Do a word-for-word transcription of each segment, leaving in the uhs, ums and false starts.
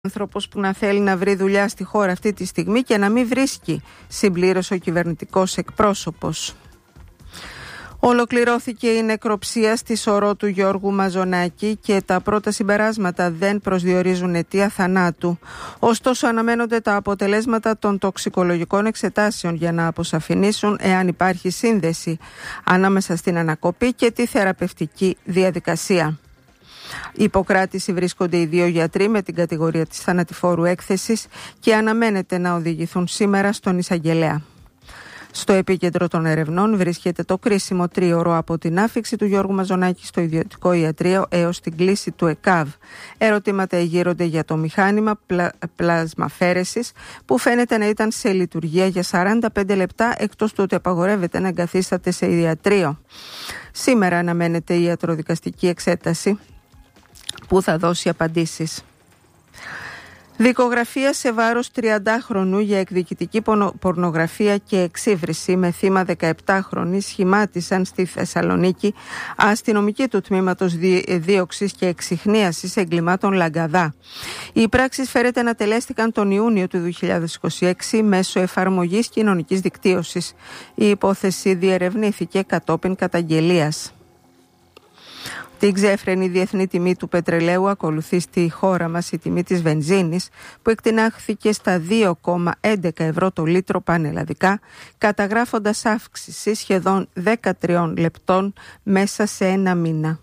άνθρωπος που να θέλει να βρει δουλειά στη χώρα αυτή τη στιγμή και να μην βρίσκει, συμπλήρωσε ο κυβερνητικός εκπρόσωπος. Ολοκληρώθηκε η νεκροψία στη σωρό του Γιώργου Μαζονάκη και τα πρώτα συμπεράσματα δεν προσδιορίζουν αιτία θανάτου. Ωστόσο, αναμένονται τα αποτελέσματα των τοξικολογικών εξετάσεων για να αποσαφηνίσουν εάν υπάρχει σύνδεση ανάμεσα στην ανακοπή και τη θεραπευτική διαδικασία. Υποκράτηση βρίσκονται οι δύο γιατροί με την κατηγορία της θανατηφόρου έκθεσης και αναμένεται να οδηγηθούν σήμερα στον εισαγγελέα. Στο επίκεντρο των ερευνών βρίσκεται το κρίσιμο τρίωρο από την άφιξη του Γιώργου Μαζονάκη στο ιδιωτικό ιατρείο έως την κλήση του ΕΚΑΒ. Ερωτήματα εγείρονται για το μηχάνημα πλα... πλασμαφέρεσης που φαίνεται να ήταν σε λειτουργία για σαράντα πέντε λεπτά, εκτός του ότι απαγορεύεται να εγκαθίσταται σε ιατρείο. Σήμερα αναμένεται η ιατροδικαστική εξέταση που θα δώσει απαντήσεις. Δικογραφία σε βάρος τριαντάχρονου για εκδικητική πορνογραφία και εξύβριση με θύμα δεκαεπτάχρονη σχημάτισαν στη Θεσσαλονίκη αστυνομικοί του τμήματος δίωξης και εξιχνίασης εγκλημάτων Λαγκαδά. Οι πράξεις φέρεται να τελέστηκαν τον Ιούνιο του δύο χιλιάδες είκοσι έξι μέσω εφαρμογής κοινωνικής δικτύωσης. Η υπόθεση διερευνήθηκε κατόπιν καταγγελίας. Την ξέφρενη διεθνή τιμή του πετρελαίου ακολουθεί στη χώρα μας η τιμή της βενζίνης που εκτινάχθηκε στα δύο κόμμα έντεκα ευρώ το λίτρο πανελλαδικά, καταγράφοντας αύξηση σχεδόν δεκατρία λεπτών μέσα σε ένα μήνα.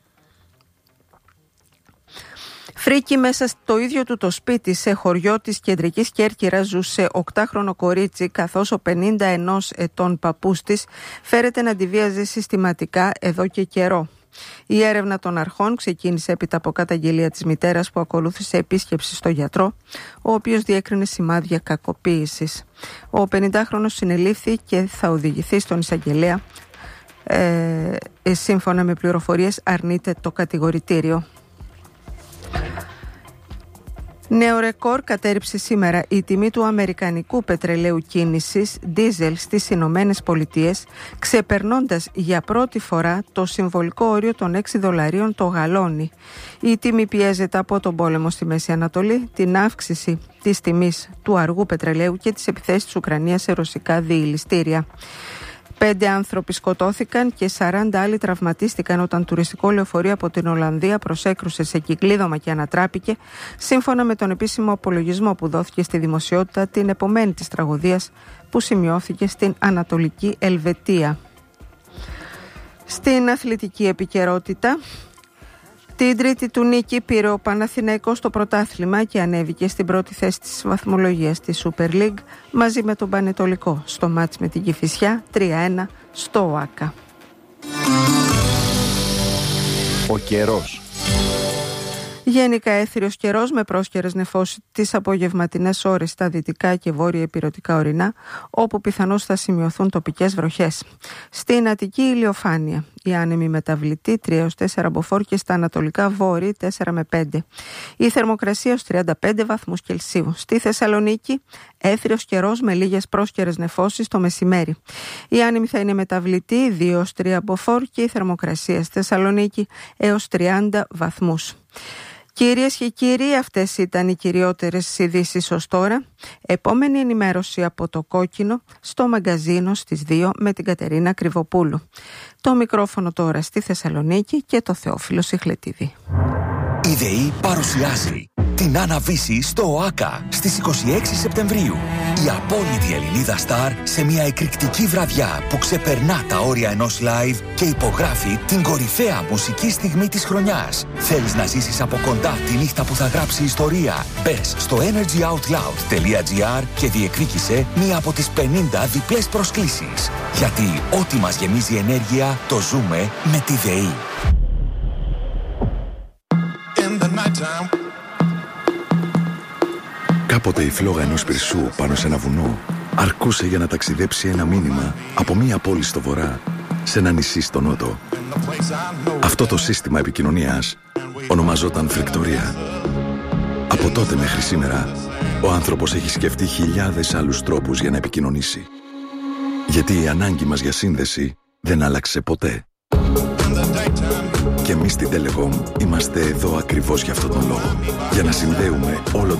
Φρίκη μέσα στο ίδιο του το σπίτι σε χωριό της Κεντρικής Κέρκυρας ζούσε οκτάχρονο κορίτσι, καθώς ο πενήντα ενός ετών παππούς της φέρεται να τη βίαζε συστηματικά εδώ και καιρό. Η έρευνα των αρχών ξεκίνησε έπειτα από καταγγελία της μητέρας που ακολούθησε επίσκεψη στο γιατρό, ο οποίος διέκρινε σημάδια κακοποίησης. Ο πενηντάχρονος συνελήφθη και θα οδηγηθεί στον εισαγγελέα. Ε, σύμφωνα με πληροφορίες αρνείται το κατηγορητήριο. Νέο ρεκόρ κατέρριψε σήμερα η τιμή του αμερικανικού πετρελαίου κίνησης ντίζελ στις Ηνωμένες Πολιτείες, ξεπερνώντας για πρώτη φορά το συμβολικό όριο των έξι δολαρίων το γαλόνι. Η τιμή πιέζεται από τον πόλεμο στη Μέση Ανατολή, την αύξηση της τιμής του αργού πετρελαίου και τις επιθέσεις της Ουκρανίας σε ρωσικά διηληστήρια. Πέντε άνθρωποι σκοτώθηκαν και σαράντα άλλοι τραυματίστηκαν όταν τουριστικό λεωφορείο από την Ολλανδία προσέκρουσε σε κυκλίδωμα και ανατράπηκε, σύμφωνα με τον επίσημο απολογισμό που δόθηκε στη δημοσιότητα την επομένη της τραγωδίας που σημειώθηκε στην Ανατολική Ελβετία. Στην αθλητική επικαιρότητα, την τρίτη του νίκη πήρε ο Παναθηναϊκός στο πρωτάθλημα και ανέβηκε στην πρώτη θέση της βαθμολογίας της Super League μαζί με τον Πανετολικό στο μάτς με την Κηφισιά τρία ένα στο ΟΑΚΑ. Ο καιρός. Γενικά έθριος καιρός με πρόσκαιρες νεφώσεις τις απογευματινές ώρες στα δυτικά και βόρεια ηπειρωτικά ορεινά, όπου πιθανώς θα σημειωθούν τοπικές βροχές. Στην Αττική ηλιοφάνεια, η άνεμη μεταβλητή τρία έως τέσσερα μποφόρ και στα ανατολικά βόρεια τέσσερα με πέντε. Η θερμοκρασία ως τριάντα πέντε βαθμούς Κελσίου. Στη Θεσσαλονίκη έθριος καιρός με λίγες πρόσκαιρες νεφώσεις το μεσημέρι. Η άνεμη θα είναι μεταβλητή δύο έως τρία μποφόρ και η θερμοκρασία στη Θεσσαλονίκη έως τριάντα βαθμούς. Κυρίες και κύριοι, αυτές ήταν οι κυριότερες ειδήσεις ως τώρα. Επόμενη ενημέρωση από το Κόκκινο στο μαγκαζίνο στις δύο με την Κατερίνα Κρυβοπούλου. Το μικρόφωνο τώρα στη Θεσσαλονίκη και το Θεόφιλο Σιχλετίδη. Η ΔΕΗ παρουσιάζει την Άννα-Βύση στο ΟΑΚΑ στις είκοσι έξι Σεπτεμβρίου. Η απόλυτη Ελληνίδα στάρ σε μια εκρηκτική βραδιά που ξεπερνά τα όρια ενός live και υπογράφει την κορυφαία μουσική στιγμή της χρονιάς. Θέλεις να ζήσεις από κοντά τη νύχτα που θα γράψει ιστορία? Μπες στο energyoutloud τελεία gr και διεκδίκησε μία από τις πενήντα διπλές προσκλήσεις. Γιατί ό,τι μας γεμίζει ενέργεια το ζούμε με τη ΔΕΗ. Κάποτε η φλόγα ενός πυρσού πάνω σε ένα βουνό αρκούσε για να ταξιδέψει ένα μήνυμα από μία πόλη στο βορρά σε ένα νησί στο νότο. Αυτό το σύστημα επικοινωνίας ονομαζόταν φρικτορία. Από τότε μέχρι σήμερα ο άνθρωπος έχει σκεφτεί χιλιάδες άλλους τρόπους για να επικοινωνήσει. Γιατί η ανάγκη μας για σύνδεση δεν άλλαξε ποτέ. Και εμείς στην Telecom είμαστε εδώ ακριβώς για αυτόν τον λόγο. Για να συνδέουμε όλο